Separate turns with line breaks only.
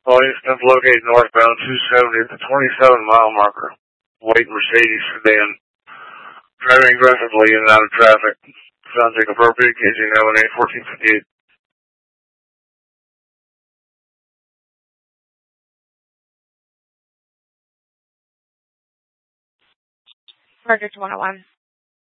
License located northbound 270 at the 27-mile marker. White Mercedes sedan. Driving aggressively in and out of traffic. Sounds appropriate. KJ 918 1458.
Murder 101.